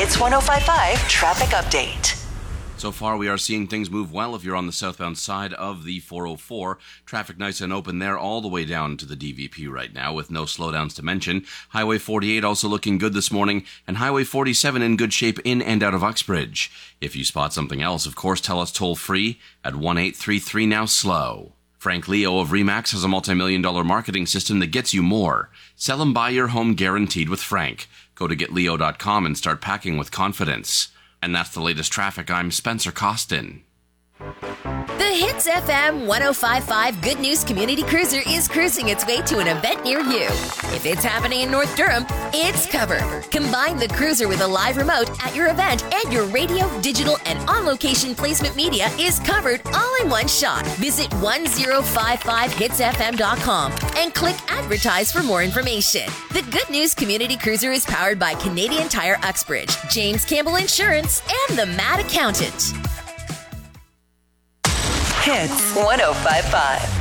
Hits 105.5 Traffic Update. So far, we are seeing things move well if you're on the southbound side of the 404. Traffic nice and open there all the way down to the DVP right now with no slowdowns to mention. Highway 48 also looking good this morning, and Highway 47 in good shape in and out of Uxbridge. If you spot something else, of course, tell us toll-free at 1-833-NOW-SLOW. Frank Leo of RE/MAX has a multi-million-dollar marketing system that gets you more. Sell and buy your home guaranteed with Frank. Go to getleo.com and start packing with confidence. And that's the latest traffic. I'm Spencer Costin. The Hits FM 105.5 Good News Community Cruiser is cruising its way to an event near you. If it's happening in North Durham, it's covered. Combine the cruiser with a live remote at your event, and your radio, digital, and on-location placement media is covered all in one shot. Visit 1055hitsfm.com and click Advertise for more information. The Good News Community Cruiser is powered by Canadian Tire Uxbridge, James Campbell Insurance, and the Mad Accountant. Hits 105.5.